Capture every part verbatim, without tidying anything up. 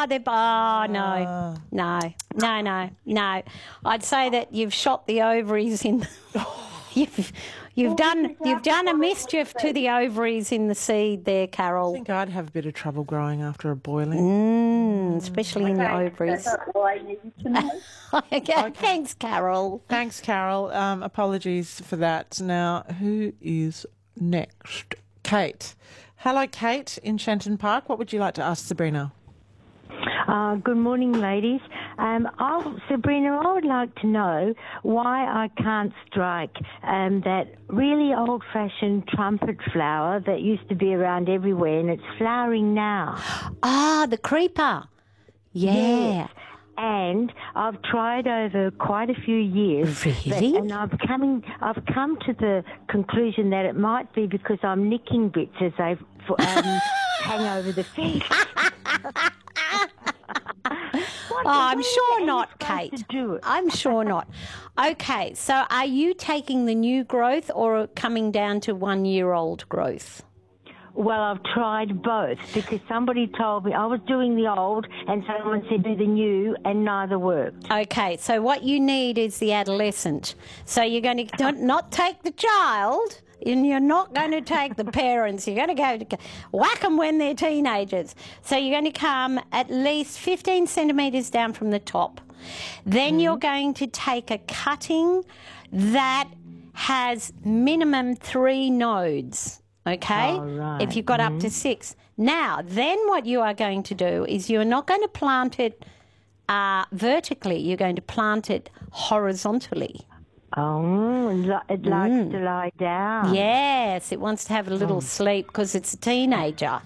Ah, they're, oh, no, no, no, no, no. I'd say that you've shot the ovaries in, you've, you've done, you've done a mischief to the ovaries in the seed there, Carol. I think I'd have a bit of trouble growing after a boiling. Mm, especially in the ovaries. That's all I need to know. okay, okay, thanks, Carol. Thanks, Carol. Um, apologies for that. Now, who is next? Kate. Hello, Kate in Shenton Park. What would you like to ask Sabrina? Uh, good morning, ladies. Um, I'll, Sabrina, I would like to know why I can't strike um, that really old-fashioned trumpet flower that used to be around everywhere, and it's flowering now. Ah, the creeper. Yeah. Yes. And I've tried over quite a few years. Really? That, and I've coming, I've come to the conclusion that it might be because I'm nicking bits as they um, hang over the fence. Oh, I'm sure not, Kate. Do it? I'm sure not. Okay, so are you taking the new growth or coming down to one-year-old growth? Well, I've tried both because somebody told me I was doing the old and someone said do the new and neither worked. Okay, so what you need is the adolescent. So you're going to not take the child and you're not going to take the parents. You're going to go whack them when they're teenagers. So you're going to come at least fifteen centimetres down from the top. Then mm. you're going to take a cutting that has minimum three nodes. Okay, oh, right. if you've got mm-hmm. up to six. Now, then what you are going to do is you're not going to plant it uh, vertically. You're going to plant it horizontally. Oh, it likes Mm. to lie down. Yes, it wants to have a little Oh. sleep because it's a teenager.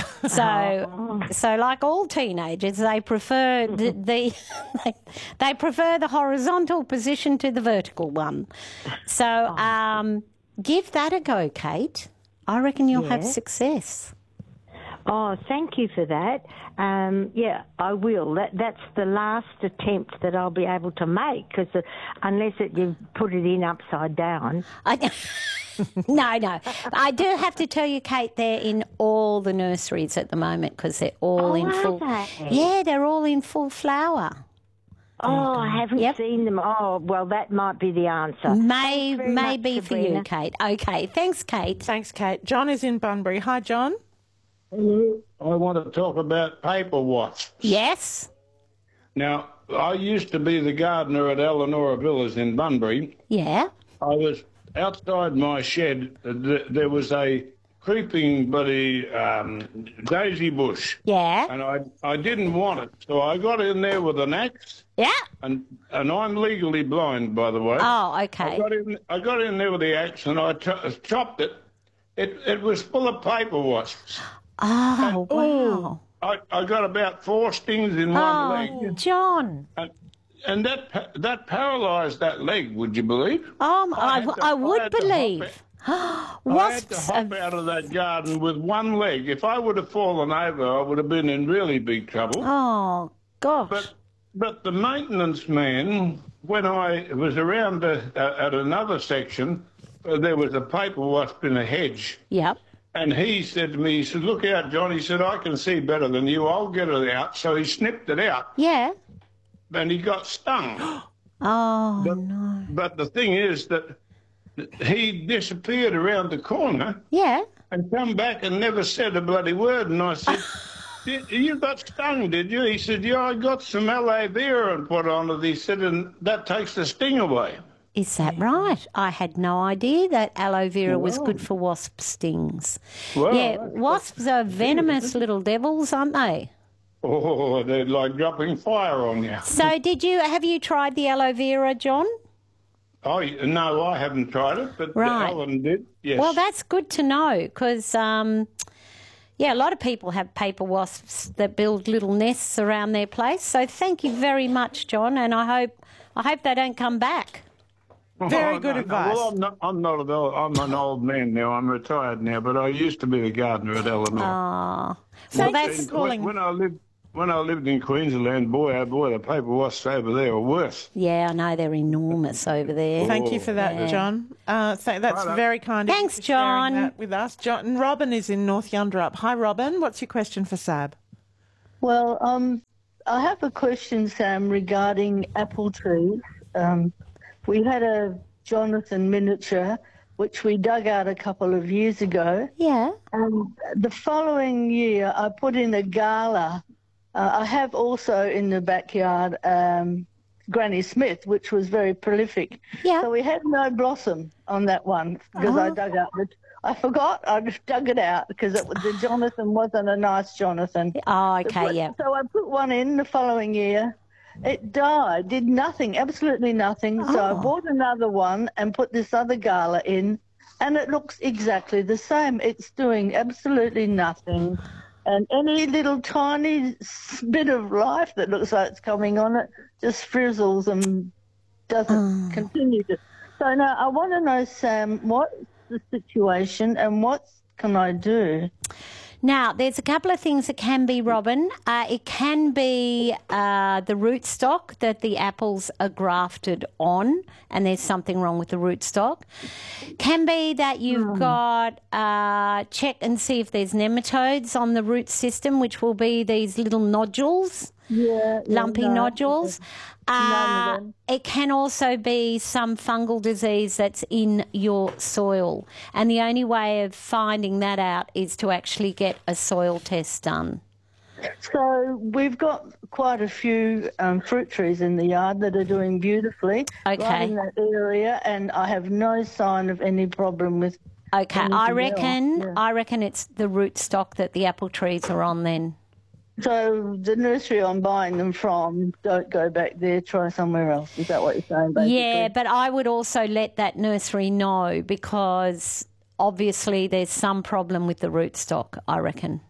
So, Oh. so like all teenagers, they prefer the, the they, they prefer the horizontal position to the vertical one. So, um, give that a go, Kate. I reckon you'll Yeah. have success. Oh, thank you for that. Um, yeah, I will. That That's the last attempt that I'll be able to make, because uh, unless it, you put it in upside down. I, no, no. I do have to tell you, Kate, they're in all the nurseries at the moment because they're all Oh, in are full. they? Yeah, they're all in full flower. Oh, I haven't Yep. seen them. Oh, well, that might be the answer. May very may much, be for you, Sabrina. Kate. Okay, thanks, Kate. Thanks, Kate. John is in Bunbury. Hi, John. Hello. I want to talk about paper wasps. Yes. Now, I used to be the gardener at Eleanor Villas in Bunbury. Yeah. I was outside my shed. th- There was a creeping bloody um, daisy bush, Yeah. and I I didn't want it, so I got in there with an axe, Yeah. and and I'm legally blind, by the way. Oh, I okay. got in I got in there with the axe, and I cho- chopped it. It it was full of paper wasps. Oh, wow. I, I got about four stings in one Oh, leg, John. and, and that pa- that paralysed that leg. Would you believe? Um, I, had to- I I would had to hop believe. I had to Wasps hop are... out of that garden with one leg. If I would have fallen over, I would have been in really big trouble. Oh, gosh. But but the maintenance man, when I was around uh, at another section, uh, there was a paper wasp in a hedge. Yep. And he said to me, he said, look out, John. He said, I can see better than you. I'll get it out. So he snipped it out, Yeah. and he got stung. Oh, But, no. but the thing is that he disappeared around the corner Yeah. and come back and never said a bloody word. And I said, "Did- you got stung, did you? He said, yeah, I got some aloe vera and put on it. He said, and that takes the sting away. Is that right? I had no idea that aloe vera was Wow. good for wasp stings. Well, yeah, that's- wasps are venomous little devils, aren't they? Oh, they're like dropping fire on you. So did you, have you tried the aloe vera, John? Oh, no, I haven't tried it, but Right. Alan did. Yes. Well, that's good to know because, um, yeah, a lot of people have paper wasps that build little nests around their place. So thank you very much, John, and I hope I hope they don't come back. Very Oh, good no, no. advice. Well, I'm not. I'm not an old. I'm an old man now. I'm retired now, but I used to be the gardener at Eleanor. Oh, So well, that's- that's when, calling. when I lived when I lived in Queensland, boy, oh boy, the paper wasps over there are worse. yeah, I know they're enormous over there. Thank you for that, Yeah. John. Uh, th- that's Righto. very kind of you Thanks, for sharing John. that with us. John and Robin is in North Yunderup. Hi, Robin. What's your question for Sab? Well, um, I have a question, Sam, regarding apple trees. Um, we had a Jonathan miniature, which we dug out a couple of years ago. Yeah. And the following year, I put in a gala. Uh, I have also in the backyard um, Granny Smith, which was very prolific. Yeah. So we had no blossom on that one because I Oh. dug out the. I forgot. I just dug it out because it, was- the Jonathan wasn't a nice Jonathan. Oh, okay, yeah. So I put one in the following year. It died, did nothing, absolutely nothing. So I Oh. bought another one and put this other gala in, and it looks exactly the same. It's doing absolutely nothing. And any little tiny s- bit of life that looks like it's coming on it just frizzles and doesn't Oh. continue to. So now I want to know, Sam, what's the situation and what can I do? Now, there's a couple of things that can be, Robin. Uh, it can be uh, the rootstock that the apples are grafted on, and there's something wrong with the rootstock. Can be that you've got, uh, check and see if there's nematodes on the root system, which will be these little nodules. Yeah, yeah, Lumpy no, nodules. None of Uh, them. it can also be some fungal disease that's in your soil. And the only way of finding that out is to actually get a soil test done. So we've got quite a few um, fruit trees in the yard that are doing beautifully Okay. right in that area, and I have no sign of any problem with. Okay, anything I else, reckon yeah. I reckon it's the rootstock that the apple trees are on then. So the nursery I'm buying them from, don't go back there, try somewhere else. Is that what you're saying, basically? Yeah, but I would also let that nursery know because obviously there's some problem with the rootstock, I reckon.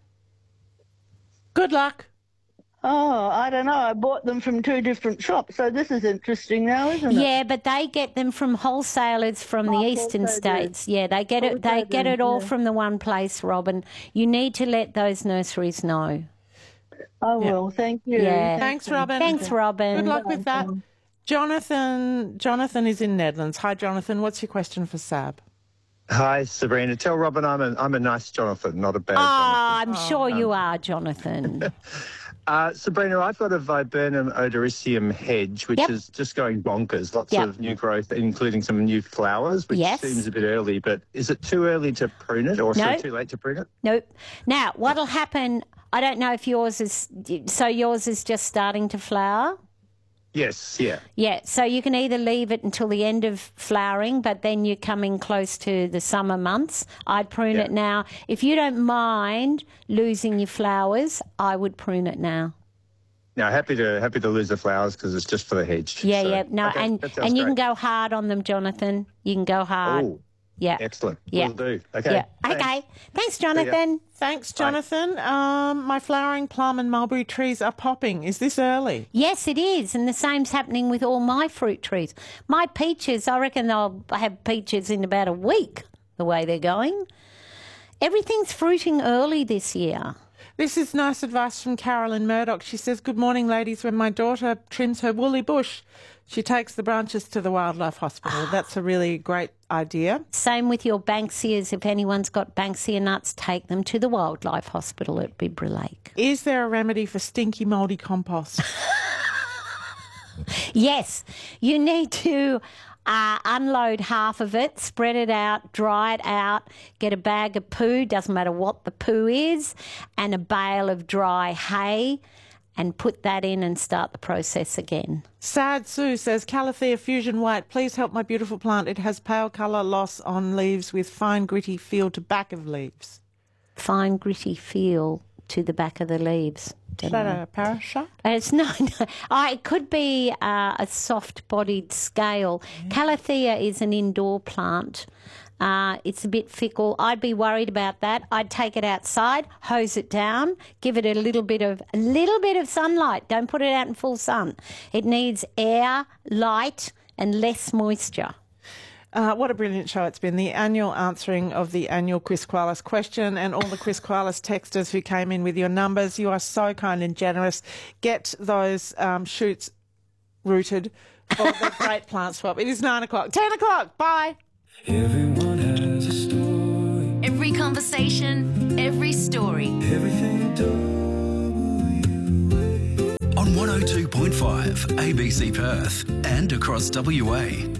Good luck. Oh, I don't know. I bought them from two different shops, so this is interesting now, isn't it? Yeah, but they get them from wholesalers from the Oh, of course eastern they do. states. Yeah, they get Of it. course They they get do, it all yeah. from the one place, Robin. You need to let those nurseries know. I will. Thank you. Yeah. Thanks, Robin. Thanks, Robin. Good luck with that. Jonathan, Jonathan is in Netherlands. Hi, Jonathan. What's your question for Sab? Hi, Sabrina. Tell Robin I'm a, I'm a nice Jonathan, not a bad Ah, Jonathan. I'm sure you are, Jonathan. Uh, Sabrina, I've got a Viburnum odoricium hedge, which Yep. is just going bonkers. Lots Yep. of new growth, including some new flowers, which Yes. seems a bit early. But is it too early to prune it or No. so too late to prune it? Nope. Now, what'll happen? I don't know if yours is. So yours is just starting to flower. Yes, yeah. Yeah, so you can either leave it until the end of flowering, but then you're coming close to the summer months. I'd prune Yeah. it now. If you don't mind losing your flowers, I would prune it now. Now, happy to happy to lose the flowers because it's just for the hedge. Yeah, So, yeah. No, okay, and that sounds and you great. can go hard on them, Jonathan. You can go hard. Oh, yeah. excellent. Yeah. Will do. Okay. Yeah. thanks. Okay. Thanks, Jonathan. Thanks, Jonathan. Um, my flowering plum and mulberry trees are popping. Is this early? Yes, it is, and the same's happening with all my fruit trees. My peaches, I reckon they'll have peaches in about a week, the way they're going. Everything's fruiting early this year. This is nice advice from Carolyn Murdoch. She says, good morning, ladies. When my daughter trims her woolly bush, she takes the branches to the wildlife hospital. That's a really great idea. Same with your Banksias. If anyone's got Banksia nuts, take them to the wildlife hospital at Bibra Lake. Is there a remedy for stinky, mouldy compost? Yes, you need to uh, unload half of it, spread it out, dry it out, get a bag of poo, doesn't matter what the poo is, and a bale of dry hay, and put that in and start the process again. Sad Sue says, Calathea Fusion White, please help my beautiful plant. It has pale colour loss on leaves with fine gritty feel to back of leaves. Fine gritty feel to the back of the leaves. Is that a parasite? It's no, no. Oh, it could be uh, a soft-bodied scale. Calathea is an indoor plant. Uh, it's a bit fickle. I'd be worried about that. I'd take it outside, hose it down, give it a little bit of a little bit of sunlight. Don't put it out in full sun. It needs air, light, and less moisture. Uh, what a brilliant show it's been. The annual answering of the annual Chris Qualis question and all the Chris Qualis texters who came in with your numbers. You are so kind and generous. Get those um, shoots rooted for the great plant swap. It is nine o'clock. Ten o'clock. Bye. Everyone has a story. Every conversation, every story. Everything W on one oh two point five A B C Perth and across W A.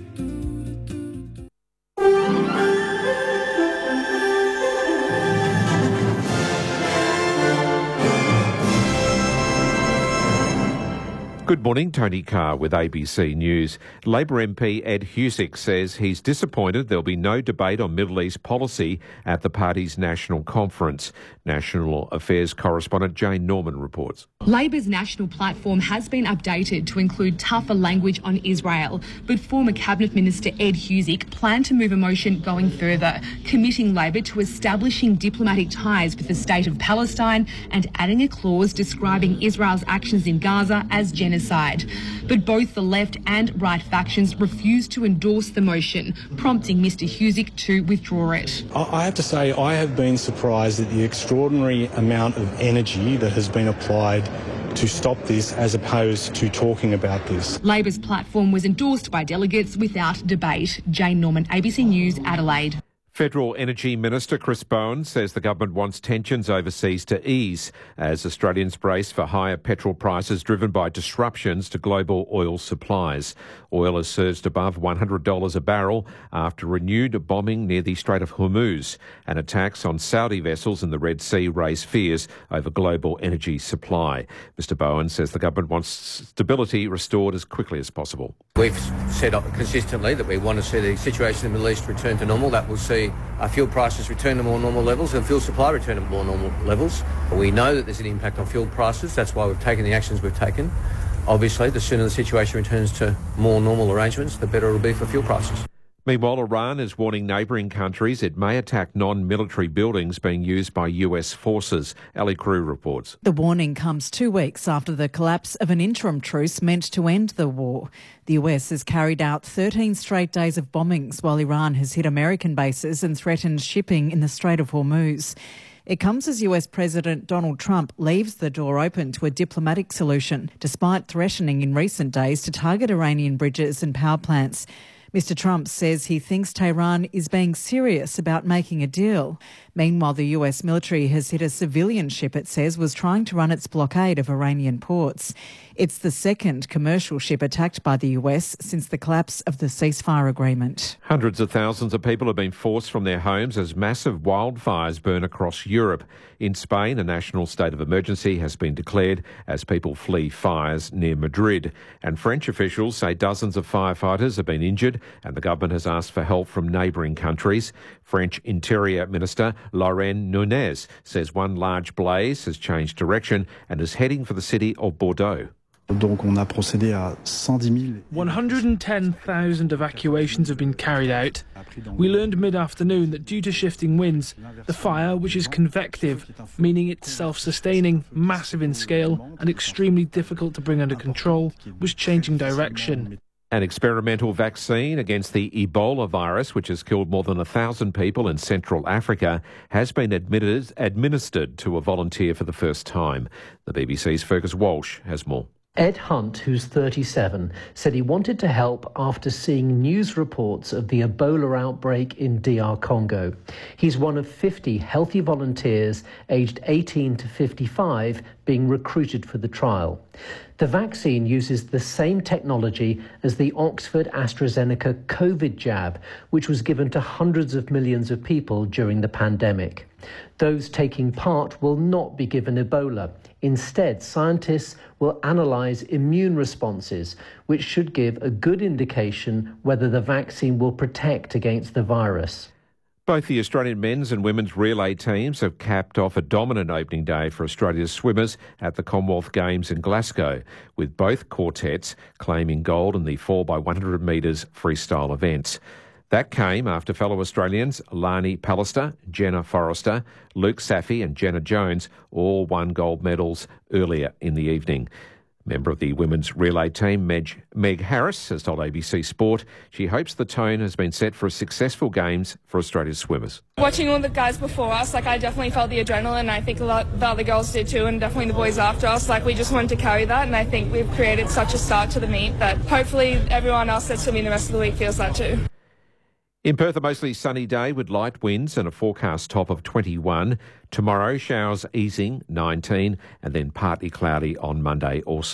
Good morning, Tony Carr with A B C News. Labor M P Ed Husic says he's disappointed there'll be no debate on Middle East policy at the party's national conference. National Affairs correspondent Jane Norman reports. Labor's national platform has been updated to include tougher language on Israel, but former Cabinet Minister Ed Husic planned to move a motion going further, committing Labor to establishing diplomatic ties with the state of Palestine and adding a clause describing Israel's actions in Gaza as genocide. But both the left and right factions refused to endorse the motion, prompting Mr Husic to withdraw it. I have to say I have been surprised at the extraordinary amount of energy that has been applied to stop this as opposed to talking about this. Labor's platform was endorsed by delegates without debate. Jane Norman, A B C News, Adelaide. Federal Energy Minister Chris Bowen says the government wants tensions overseas to ease as Australians brace for higher petrol prices driven by disruptions to global oil supplies. Oil has surged above one hundred dollars a barrel after renewed bombing near the Strait of Hormuz, and attacks on Saudi vessels in the Red Sea raise fears over global energy supply. Mister Bowen says the government wants stability restored as quickly as possible. We've said consistently that we want to see the situation in the Middle East return to normal. That will see our fuel prices return to more normal levels and fuel supply return to more normal levels. We know that there's an impact on fuel prices. That's why we've taken the actions we've taken. Obviously, the sooner the situation returns to more normal arrangements, the better it'll be for fuel prices. Meanwhile, Iran is warning neighbouring countries it may attack non-military buildings being used by U S forces. Ali Crew reports. The warning comes two weeks after the collapse of an interim truce meant to end the war. The U S has carried out thirteen straight days of bombings while Iran has hit American bases and threatened shipping in the Strait of Hormuz. It comes as U S President Donald Trump leaves the door open to a diplomatic solution, despite threatening in recent days to target Iranian bridges and power plants. Mister Trump says he thinks Tehran is being serious about making a deal. Meanwhile, the U S military has hit a civilian ship it says was trying to run its blockade of Iranian ports. It's the second commercial ship attacked by the U S since the collapse of the ceasefire agreement. Hundreds of thousands of people have been forced from their homes as massive wildfires burn across Europe. In Spain, a national state of emergency has been declared as people flee fires near Madrid. And French officials say dozens of firefighters have been injured and the government has asked for help from neighbouring countries. French Interior Minister Laurent Nunez says one large blaze has changed direction and is heading for the city of Bordeaux. one hundred ten thousand evacuations have been carried out. We learned mid-afternoon that due to shifting winds, the fire, which is convective, meaning it's self-sustaining, massive in scale and extremely difficult to bring under control, was changing direction. An experimental vaccine against the Ebola virus, which has killed more than a thousand people in Central Africa, has been admitted, administered to a volunteer for the first time. The B B C's Fergus Walsh has more. Ed Hunt, who's thirty-seven, said he wanted to help after seeing news reports of the Ebola outbreak in D R Congo. He's one of fifty healthy volunteers aged eighteen to fifty-five being recruited for the trial. The vaccine uses the same technology as the Oxford AstraZeneca COVID jab, which was given to hundreds of millions of people during the pandemic. Those taking part will not be given Ebola. Instead, scientists will analyse immune responses, which should give a good indication whether the vaccine will protect against the virus. Both the Australian men's and women's relay teams have capped off a dominant opening day for Australia's swimmers at the Commonwealth Games in Glasgow, with both quartets claiming gold in the four by one hundred metres freestyle events. That came after fellow Australians Lani Pallister, Jenna Forrester, Luke Saffey and Jenna Jones all won gold medals earlier in the evening. Member of the women's relay team, Meg, Meg Harris, has told A B C Sport she hopes the tone has been set for a successful Games for Australia's swimmers. Watching all the guys before us, like I definitely felt the adrenaline. I think a lot the other girls did too, and definitely the boys after us. Like we just wanted to carry that, and I think we've created such a start to the meet that hopefully everyone else that's swimming the rest of the week feels that too. In Perth, a mostly sunny day with light winds and a forecast top of twenty-one. Tomorrow, showers easing, nineteen, and then partly cloudy on Monday also.